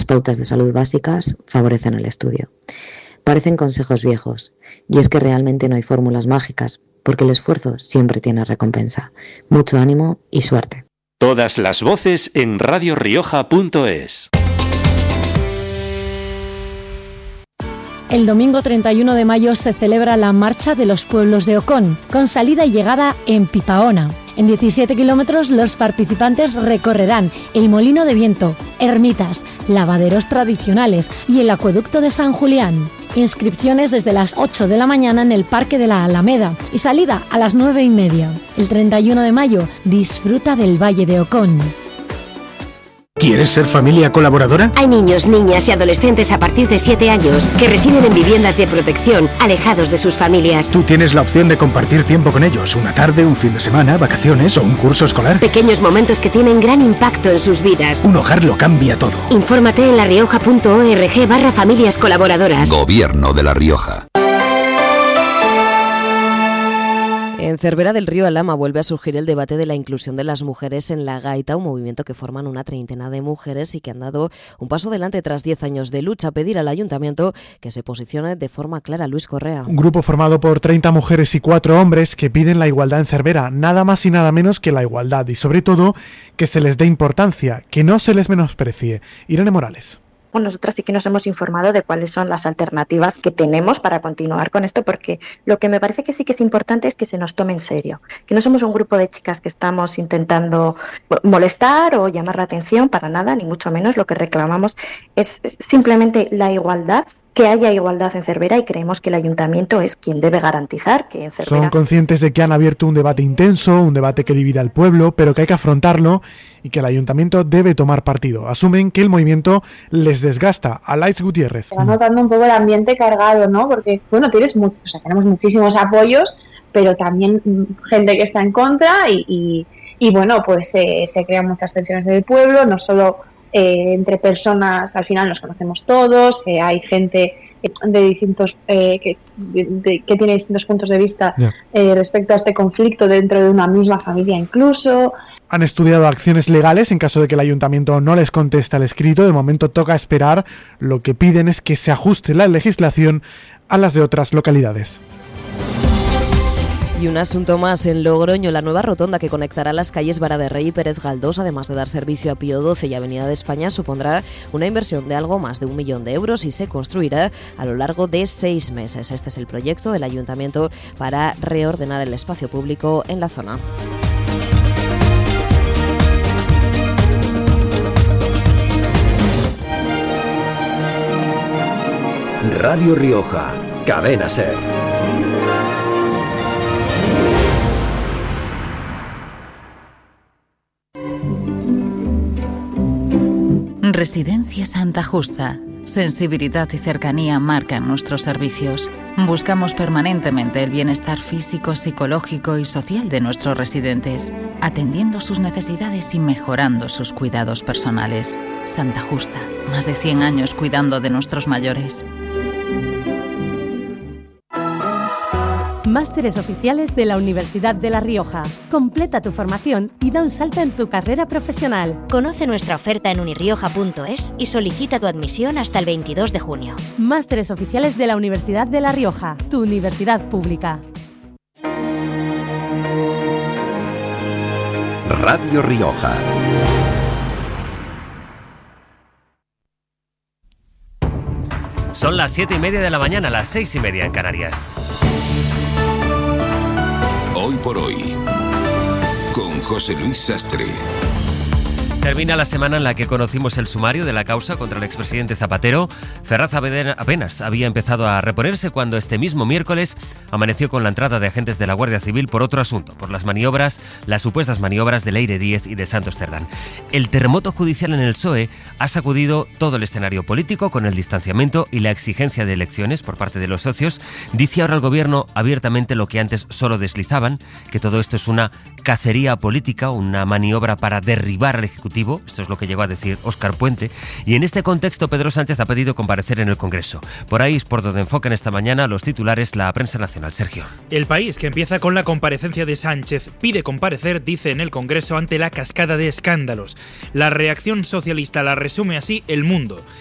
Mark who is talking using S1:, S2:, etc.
S1: Las pautas de salud básicas favorecen el estudio. Parecen consejos viejos, y es que realmente no hay fórmulas mágicas, porque el esfuerzo siempre tiene recompensa. Mucho ánimo y suerte.
S2: Todas las voces en radiorioja.es.
S3: El domingo 31 de mayo se celebra la Marcha de los Pueblos de Ocón, con salida y llegada en Pipaona. En 17 kilómetros los participantes recorrerán el Molino de Viento, ermitas, lavaderos tradicionales y el Acueducto de San Julián. Inscripciones desde las 8 de la mañana en el Parque de la Alameda y salida a las 9:30. El 31 de mayo disfruta del Valle de Ocón.
S4: ¿Quieres ser familia colaboradora?
S5: Hay niños, niñas y adolescentes a partir de 7 años que residen en viviendas de protección, alejados de sus familias.
S4: Tú tienes la opción de compartir tiempo con ellos, una tarde, un fin de semana, vacaciones o un curso escolar.
S5: Pequeños momentos que tienen gran impacto en sus vidas.
S4: Un hogar lo cambia todo.
S5: Infórmate en larioja.org/familias colaboradoras.
S6: Gobierno de La Rioja.
S7: En Cervera del Río Alhama vuelve a surgir el debate de la inclusión de las mujeres en la gaita, un movimiento que forman una treintena de mujeres y que han dado un paso adelante tras 10 años de lucha, pedir al ayuntamiento que se posicione de forma clara. Luis Correa.
S8: Un grupo formado por 30 mujeres y 4 hombres que piden la igualdad en Cervera, nada más y nada menos que la igualdad y sobre todo que se les dé importancia, que no se les menosprecie. Irene Morales.
S9: Bueno, nosotras sí que nos hemos informado de cuáles son las alternativas que tenemos para continuar con esto, porque lo que me parece que sí que es importante es que se nos tome en serio, que no somos un grupo de chicas que estamos intentando molestar o llamar la atención, para nada, ni mucho menos. Lo que reclamamos es simplemente la igualdad, que haya igualdad en Cervera, y creemos que el ayuntamiento es quien debe garantizar que en Cervera...
S8: Son conscientes de que han abierto un debate intenso, un debate que divide al pueblo, pero que hay que afrontarlo y que el ayuntamiento debe tomar partido. Asumen que el movimiento les desgasta. Alaix Gutiérrez.
S10: Se va notando un poco el ambiente cargado, ¿no? Porque, bueno, tenemos muchísimos apoyos, pero también gente que está en contra y bueno, pues se crean muchas tensiones en el pueblo, no solo... entre personas, al final nos conocemos todos, hay gente de distintos que tiene distintos puntos de vista respecto a este conflicto dentro de una misma familia incluso.
S8: Han estudiado acciones legales en caso de que el ayuntamiento no les conteste al escrito. De momento toca esperar. Lo que piden es que se ajuste la legislación a las de otras localidades.
S7: Y un asunto más en Logroño, la nueva rotonda que conectará las calles Vara de Rey y Pérez Galdós, además de dar servicio a Pío XII y Avenida de España, supondrá una inversión de algo más de 1 millón de euros y se construirá a lo largo de 6 meses. Este es el proyecto del ayuntamiento para reordenar el espacio público en la zona.
S6: Radio Rioja, Cadena SER.
S11: Residencia Santa Justa. Sensibilidad y cercanía marcan nuestros servicios. Buscamos permanentemente el bienestar físico, psicológico y social de nuestros residentes, atendiendo sus necesidades y mejorando sus cuidados personales. Santa Justa, más de 100 años cuidando de nuestros mayores.
S12: Másteres oficiales de la Universidad de La Rioja. Completa tu formación y da un salto en tu carrera profesional.
S13: Conoce nuestra oferta en unirioja.es y solicita tu admisión hasta el 22 de junio.
S12: Másteres oficiales de la Universidad de La Rioja, tu universidad pública.
S6: Radio Rioja.
S14: Son las 7:30 de la mañana, las 6:30 en Canarias.
S6: Hoy por hoy, con José Luis Sastre.
S14: Termina la semana en la que conocimos el sumario de la causa contra el expresidente Zapatero. Ferraz apenas había empezado a reponerse cuando este mismo miércoles amaneció con la entrada de agentes de la Guardia Civil por otro asunto, por las supuestas maniobras de Leire Díez y de Santos Cerdán. El terremoto judicial en el PSOE ha sacudido todo el escenario político con el distanciamiento y la exigencia de elecciones por parte de los socios. Dice ahora el gobierno abiertamente lo que antes solo deslizaban, que todo esto es una cacería política, una maniobra para derribar al Ejecutivo Ejecutivo, esto es lo que llegó a decir Óscar Puente, y en este contexto Pedro Sánchez ha pedido comparecer en el Congreso. Por ahí es por donde enfocan esta mañana los titulares la prensa nacional. Sergio.
S15: El País, que empieza con la comparecencia de Sánchez, pide comparecer, dice en el Congreso, ante la cascada de escándalos. La reacción socialista la resume así El Mundo.